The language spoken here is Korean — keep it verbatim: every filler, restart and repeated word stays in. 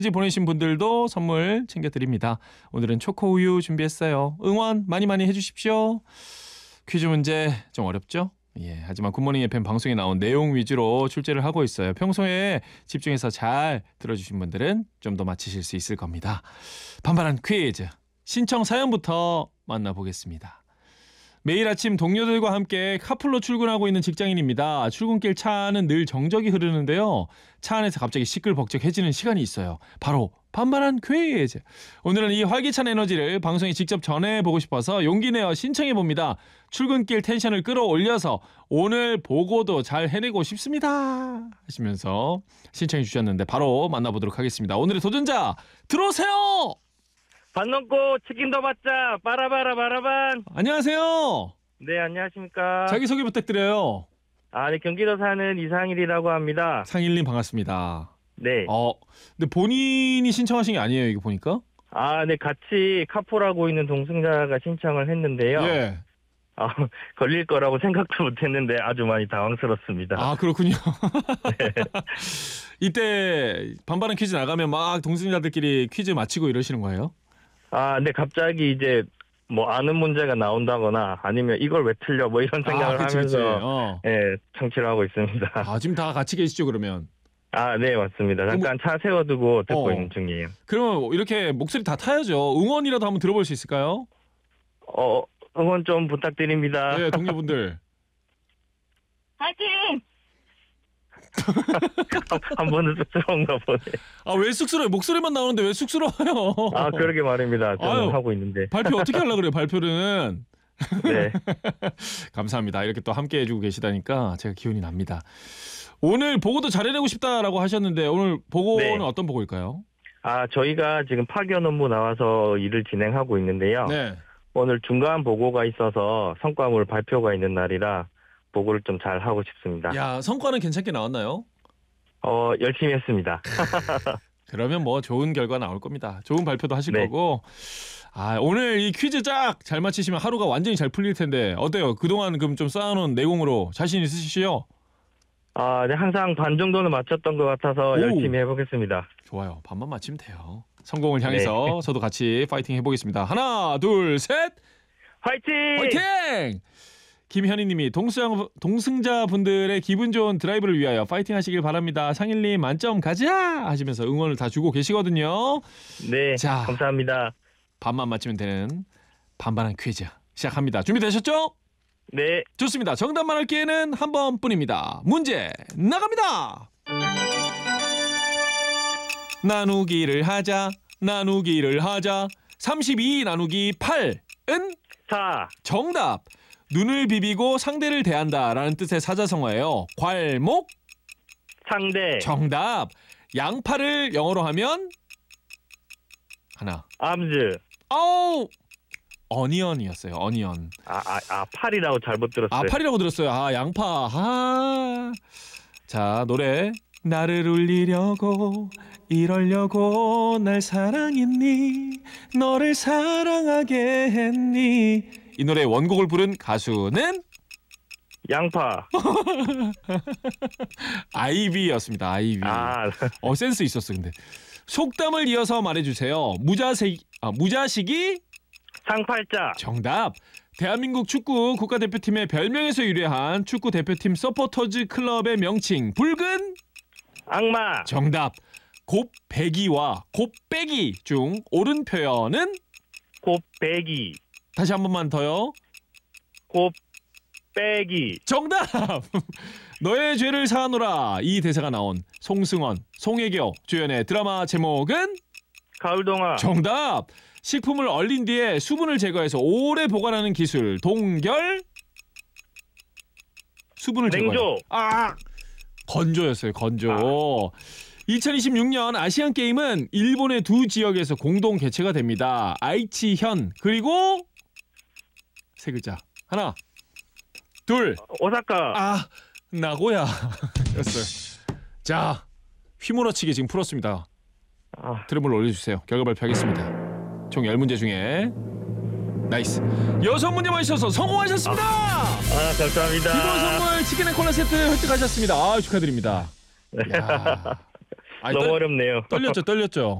보내신 분들도 선물 챙겨드립니다. 오늘은 초코우유 준비했어요. 응원 많이 많이 해주십시오. 퀴즈 문제 좀 어렵죠? 예, 하지만 굿모닝 에프엠 방송에 나온 내용 위주로 출제를 하고 있어요. 평소에 집중해서 잘 들어주신 분들은 좀 더 맞히실 수 있을 겁니다. 반반한 퀴즈 신청 사연부터 만나보겠습니다. 매일 아침 동료들과 함께 카풀로 출근하고 있는 직장인입니다. 출근길 차 안은 늘 정적이 흐르는데요. 차 안에서 갑자기 시끌벅적해지는 시간이 있어요. 바로 반반한 퀴즈. 오늘은 이 활기찬 에너지를 방송에 직접 전해보고 싶어서 용기 내어 신청해봅니다. 출근길 텐션을 끌어올려서 오늘 보고도 잘 해내고 싶습니다 하시면서 신청해 주셨는데 바로 만나보도록 하겠습니다. 오늘의 도전자 들어오세요. 밥 넘고 치킨 더 받자. 빠라바라 바라반. 안녕하세요. 네, 안녕하십니까. 자기소개 부탁드려요. 아, 네, 경기도 사는 이상일이라고 합니다. 상일님 반갑습니다. 네. 어, 근데 본인이 신청하신 게 아니에요, 이거 보니까? 아, 네, 같이 카풀하고 있는 동승자가 신청을 했는데요. 예. 아, 걸릴 거라고 생각도 못했는데 아주 많이 당황스럽습니다. 아, 그렇군요. 네. 이때 반반한 퀴즈 나가면 막 동승자들끼리 퀴즈 맞히고 이러시는 거예요? 아, 근데 갑자기 이제 뭐 아는 문제가 나온다거나 아니면 이걸 왜 틀려 뭐 이런 생각을 아, 그치, 하면서 그치. 어. 예, 청취를 하고 있습니다. 아, 지금 다 같이 계시죠, 그러면? 아, 네, 맞습니다. 잠깐 차 세워두고 듣고 어. 있는 중이에요. 그러면 이렇게 목소리 다 타야죠. 응원이라도 한번 들어볼 수 있을까요? 어, 응원 좀 부탁드립니다. 네, 동료분들. 화이팅! 한 번은 쑥스러운가 보네. 아, 왜 쑥스러워요? 목소리만 나오는데 왜 쑥스러워요? 아, 그러게 말입니다. 저는 아유, 하고 있는데. 발표 어떻게 하려고 그래요, 발표는? 네. 감사합니다. 이렇게 또 함께 해주고 계시다니까 제가 기운이 납니다. 오늘 보고도 잘해내고 싶다라고 하셨는데 오늘 보고는 네. 어떤 보고일까요? 아, 저희가 지금 파견 업무 나와서 일을 진행하고 있는데요. 네. 오늘 중간 보고가 있어서 성과물 발표가 있는 날이라 보고를 좀 잘 하고 싶습니다. 야, 성과는 괜찮게 나왔나요? 어, 열심히 했습니다. 그러면 뭐 좋은 결과 나올 겁니다. 좋은 발표도 하실 네. 거고. 아, 오늘 이 퀴즈 쫙 잘 맞히시면 하루가 완전히 잘 풀릴 텐데 어때요? 그동안 그럼 좀 쌓아놓은 내공으로 자신 있으시죠? 아, 네, 항상 반 정도는 맞췄던 것 같아서 오. 열심히 해보겠습니다. 좋아요. 반만 맞히면 돼요. 성공을 향해서 네. 저도 같이 파이팅 해보겠습니다. 하나, 둘, 셋! 화이팅! 파이팅! 김현희님이 동승, 동승자분들의 기분 좋은 드라이브를 위하여 파이팅 하시길 바랍니다. 상일님 만점 가자! 하시면서 응원을 다 주고 계시거든요. 네, 자. 감사합니다. 반만 맞히면 되는 반반한 퀴즈 시작합니다. 준비되셨죠? 네, 좋습니다. 정답만 할 기회는 한 번뿐입니다. 문제 나갑니다. 나누기를 하자, 나누기를 하자. 삼십이 나누기 팔은 사, 정답. 눈을 비비고 상대를 대한다라는 뜻의 사자성어예요. 괄목 상대, 정답. 양파를 영어로 하면 하나. 암즈. 아우 어니언이었어요. 어니언. 아, 아, 아, 팔이라고 잘못 들었어요. 아, 팔이라고 들었어요. 아, 양파. 아. 자, 노래. 나를 울리려고 이러려고 날 사랑했니? 너를 사랑하게 했니? 이 노래의 원곡을 부른 가수는 양파. 아이비였습니다. 아이비. 아, 어, 센스 있었어, 근데. 속담을 이어서 말해주세요. 무자식, 아, 무자식이 상팔자. 정답. 대한민국 축구 국가대표팀의 별명에서 유래한 축구 대표팀 서포터즈 클럽의 명칭 붉은 악마. 정답. 곱배기와 곱빼기 중 옳은 표현은 곱배기. 다시 한 번만 더요. 곱빼기. 정답. 너의 죄를 사하노라 이 대사가 나온 송승헌, 송혜교 주연의 드라마 제목은 가을동화. 정답. 식품을 얼린 뒤에 수분을 제거해서 오래 보관하는 기술 동결 수분을 냉조. 제거해요. 아 건조였어요. 건조. 아. 이천이십육 년 아시안 게임은 일본의 두 지역에서 공동 개최가 됩니다. 아이치현 그리고 세 글자 하나 둘 오사카. 아 나고야였어요. 자 휘몰아치기 지금 풀었습니다. 아, 트럼을 올려주세요. 결과 발표하겠습니다. 총 열 문제 중에 나이스 여섯 문제 맞으셔서 성공하셨습니다. 아, 감사합니다. 기본 선물 치킨 앤 콜라 세트 획득하셨습니다. 아, 축하드립니다. 야, 아니, 너무 떨, 어렵네요. 떨렸죠, 떨렸죠.